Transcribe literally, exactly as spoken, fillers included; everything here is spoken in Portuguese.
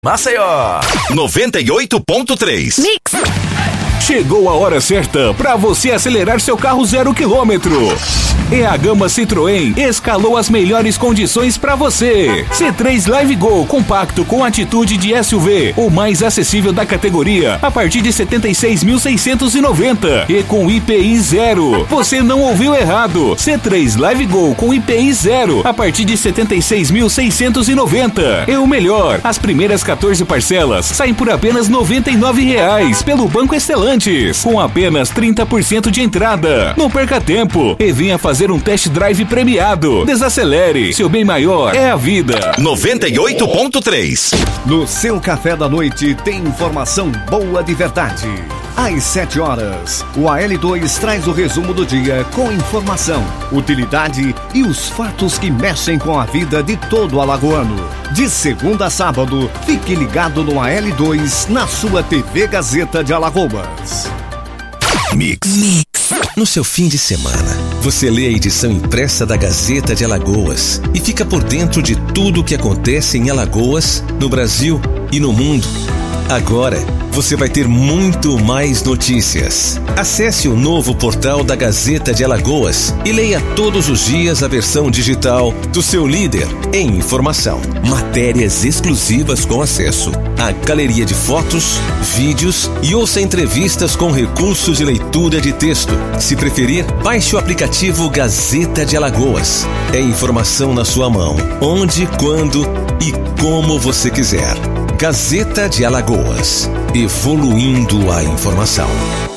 Maceió noventa e oito ponto três. Mix. Chegou a hora certa para você acelerar seu carro zero quilômetro. E a gama Citroën escalou as melhores condições para você. C três Live Go compacto com atitude de S U V, o mais acessível da categoria, a partir de setenta e seis mil seiscentos e noventa e com I P I zero. Você não ouviu errado. C três Live Go com I P I zero, a partir de setenta e seis mil seiscentos e noventa. E o melhor, as primeiras quatorze parcelas saem por apenas noventa e nove reais pelo Banco Estelantes, com apenas trinta por cento de entrada. Não perca tempo e venha fazer um test drive premiado. Desacelere, seu bem maior é a vida. noventa e oito ponto três. No seu café da noite tem informação boa de verdade. Às sete horas, o A L dois traz o resumo do dia com informação, utilidade e os fatos que mexem com a vida de todo alagoano. De segunda a sábado, fique ligado no A L dois na sua T V Gazeta de Alagoas. Mix. Mix. No seu fim de semana, você lê a edição impressa da Gazeta de Alagoas e fica por dentro de tudo o que acontece em Alagoas, no Brasil e no mundo. Agora, você vai ter muito mais notícias. Acesse o novo portal da Gazeta de Alagoas e leia todos os dias a versão digital do seu líder em informação. Matérias exclusivas com acesso à galeria de fotos, vídeos e ouça entrevistas com recursos de leitura de texto. Se preferir, baixe o aplicativo Gazeta de Alagoas. É informação na sua mão, onde, quando e como você quiser. Gazeta de Alagoas, evoluindo a informação.